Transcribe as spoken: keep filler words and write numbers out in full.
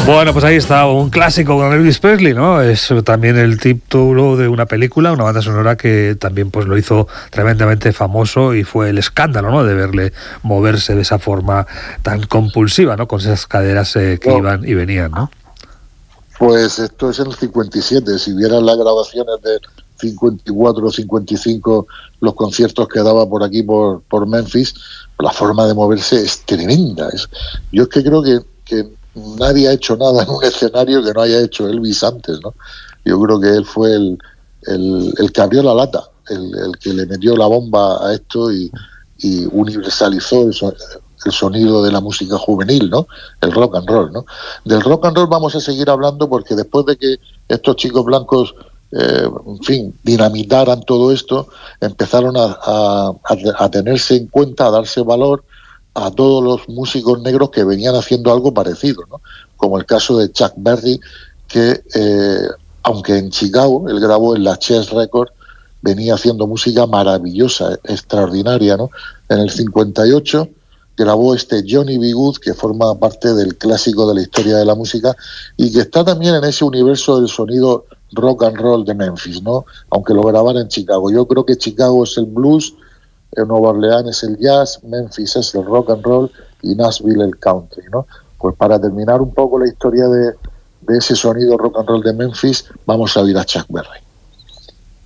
Bueno, pues ahí está, un clásico con Elvis Presley, ¿no? Es también el título de una película, una banda sonora que también pues lo hizo tremendamente famoso y fue el escándalo, ¿no? De verle moverse de esa forma tan compulsiva, ¿no? Con esas caderas eh, que no. iban y venían, ¿no? Pues esto es en el cincuenta y siete, si vieran las grabaciones del cincuenta y cuatro o cincuenta y cinco, los conciertos que daba por aquí, por, por Memphis, la forma de moverse es tremenda. Es, yo es que creo que, que nadie ha hecho nada en un escenario que no haya hecho Elvis antes, ¿no? Yo creo que él fue el, el, el que abrió la lata, el, el que le metió la bomba a esto y, y universalizó el, el sonido de la música juvenil, ¿no? El rock and roll, ¿no? Del rock and roll vamos a seguir hablando porque después de que estos chicos blancos, eh, en fin, dinamitaran todo esto, empezaron a, a, a tenerse en cuenta, a darse valor a todos los músicos negros que venían haciendo algo parecido, ¿no? Como el caso de Chuck Berry, que eh, aunque en Chicago, él grabó en la Chess Records, venía haciendo música maravillosa, extraordinaria, ¿no? En el cincuenta y ocho grabó este Johnny B. Good, que forma parte del clásico de la historia de la música y que está también en ese universo del sonido rock and roll de Memphis, ¿no? Aunque lo grabara en Chicago. Yo creo que Chicago es el blues, Nueva Orleans es el jazz, Memphis es el rock and roll y Nashville el country, ¿no? Pues para terminar un poco la historia de, de ese sonido rock and roll de Memphis, vamos a oír a Chuck Berry.